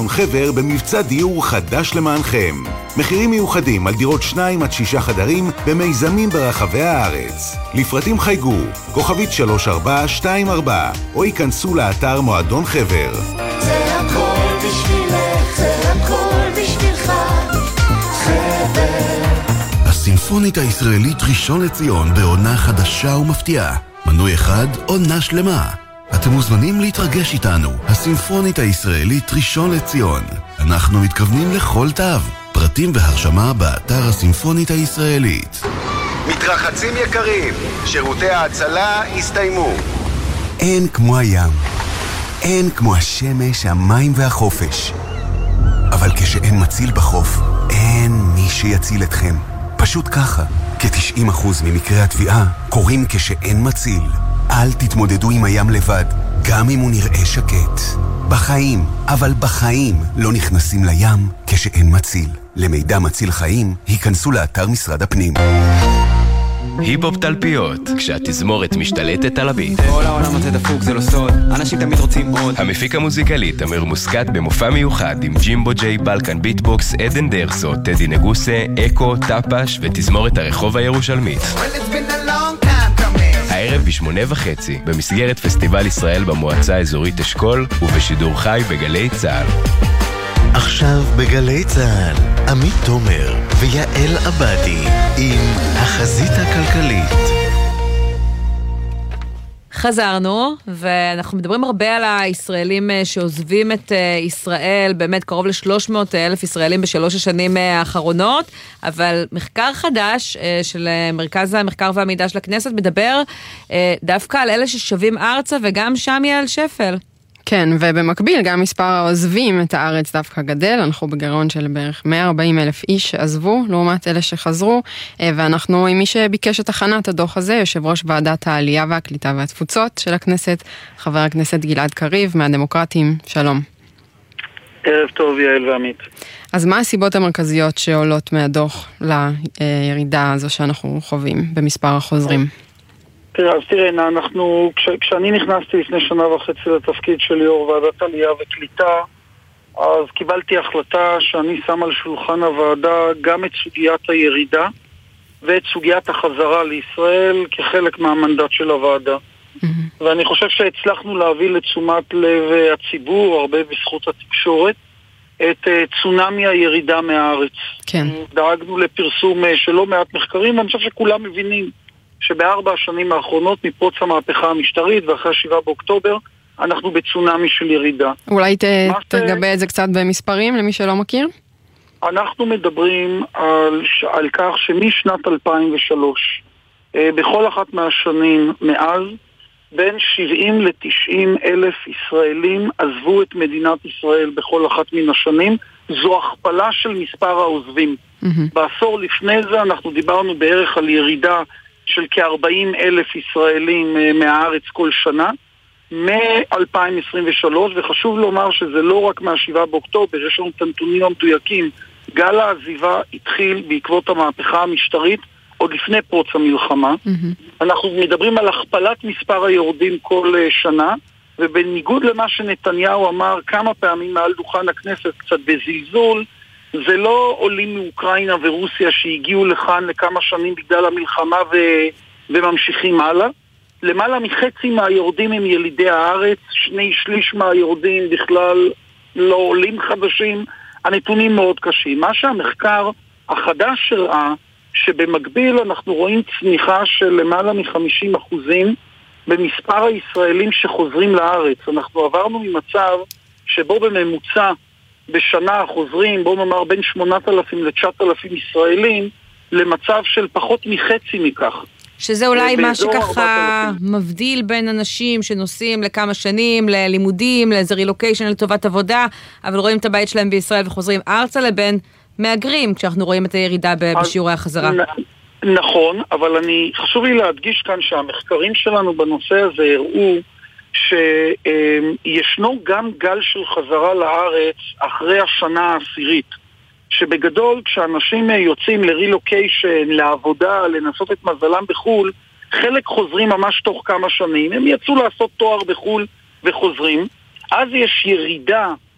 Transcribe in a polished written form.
חבר במבצע דיור חדש למענכם. מחירים מיוחדים על דירות 2 עד 6 חדרים במיזמים ברחבי הארץ. לפרטים חייגו, כוכבית 3424, או ייכנסו לאתר מועדון חבר. זה הכל בשבילך, זה הכל בשבילך, חבר. הסימפונית הישראלית ראשון לציון בעונה חדשה ומפתיעה. מנוי אחד, עונה שלמה. אתם מוזמנים להתרגש איתנו. הסימפונית הישראלית ראשון לציון. אנחנו מתכוונים לכל תו. פרטים והרשמה באתר הסימפונית הישראלית. מתרחצים יקרים, שירותי ההצלה הסתיימו. אין כמו הים. אין כמו השמש, המים והחופש. אבל כשאין מציל בחוף, אין מי שיציל אתכם. פשוט ככה. כ-90% ממקרי התביעה קורים כשאין מציל. אל תתמודדו עם הים לבד, גם אם הוא נראה שקט. בחיים, אבל בחיים לא נכנסים לים כשאין מציל. למידע מציל חיים, היכנסו לאתר משרד הפנים. היפ-הופ תלפיות, כשהתזמורת משתלטת על הביט. כל העולם הזה דפוק, זה לא סוד, אנשים תמיד רוצים עוד. המפיק המוזיקלי תמיר מוסקת במופע מיוחד עם ג'ימבו ג'יי, בלקן ביטבוקס, עדן דרסו, טדי נגוסה, אקו, טפש ותזמורת הרחוב הירושלמית. הערב ב8:30 במסגרת פסטיבל ישראל במועצה האזורית אשכול ובשידור חי בגלי צהל. עכשיו בגלי צהל, עמית תומר ויעל עבדי עם החזית הכלכלית. חזרנו, ואנחנו מדברים הרבה על הישראלים שעוזבים את ישראל, באמת קרוב ל-300,000 ישראלים בשלוש השנים האחרונות, אבל מחקר חדש של מרכז המחקר והמידע של הכנסת מדבר דווקא על אלה ששבים ארצה, וגם שם יהיה על שפל. כן, ובמקביל גם מספר העוזבים את הארץ דווקא גדל, אנחנו בגירעון של בערך 140,000 איש שעזבו, לעומת אלה שחזרו, ואנחנו עם מי שביקש את הכנת הדוח הזה, יושב ראש ועדת העלייה והקליטה והתפוצות של הכנסת, חבר הכנסת גלעד קריב מהדמוקרטים, שלום. ערב טוב יעל ועמית. אז מה הסיבות המרכזיות שעולות מהדוח לירידה הזו שאנחנו חווים במספר החוזרים? תראה, כשאני נכנסתי לפני 1.5 שנה לתפקיד של יו"ר ועדת עלייה וקליטה, אז קיבלתי החלטה שאני שם על שולחן הוועדה גם את סוגיית הירידה ואת סוגיית החזרה לישראל כחלק מהמנדט של הוועדה. ואני חושב שהצלחנו להביא לתשומת לב הציבור, הרבה בזכות התקשורת, את צונמי הירידה מהארץ. כן. דאגנו לפרסום שלא מעט מחקרים, ואני חושב שכולם מבינים שב4 השנים האחרונות מפרוץ המהפכה המשטרית ואחרי 7 באוקטובר אנחנו בצונמי של ירידה. אולי תגבה את זה קצת במספרים למי שלא מכיר? אנחנו מדברים על כך שמשנת 2003 בכל אחת מהשנים מאז בין 70 ל-90 אלף ישראלים עזבו את מדינת ישראל בכל אחת מן השנים. זו הכפלה של מספר העוזבים. בעשור לפני זה אנחנו דיברנו בערך על ירידה של כ-40,000 ישראלים מהארץ כל שנה, מ-2023, וחשוב לומר שזה לא רק מה-7 באוקטובר, יש לנו את הנתונים המדויקים. גל העזיבה התחיל בעקבות המהפכה המשטרית, עוד לפני פרוץ המלחמה. אנחנו מדברים על הכפלת מספר היורדים כל שנה, ובניגוד למה שנתניהו אמר כמה פעמים מעל דוכן הכנסת, קצת בזלזול, זה לא עולים מאוקראינה ורוסיה שהגיעו לכאן לכמה שנים בגלל המלחמה וממשיכים הלאה. למעלה מחצי מהיורדים הם ילידי הארץ, 2/3 מהיורדים בכלל לא עולים חדשים. הנתונים מאוד קשים. מה שהמחקר החדש הראה, שבמקביל אנחנו רואים צניחה של למעלה מ-50% במספר הישראלים שחוזרים לארץ. אנחנו עברנו ממצב שבו בממוצע בשנה חוזרים, בוא נאמר בין 8,000 ל-9,000 ישראלים, למצב של פחות מחצי מכך. שזה אולי מה שככה מבדיל בין אנשים שנוסעים לכמה שנים, ללימודים, לאיזה רילוקיישן לטובת עבודה, אבל רואים את הבית שלהם בישראל וחוזרים ארצה, לבין מהגרים, כשאנחנו רואים את הירידה בשיעורי החזרה. נכון, אבל חשוב לי להדגיש כאן שהמחקרים שלנו בנושא הזה הראו שישנו גם גל של חזרה לארץ אחרי השנה העשירית, שבגדול כשאנשים יוצאים לרילוקיישן, לעבודה, לנסות את מזלם בחול, חלק חוזרים ממש תוך כמה שנים, הם יצאו לעשות תואר בחול וחוזרים, אז יש ירידה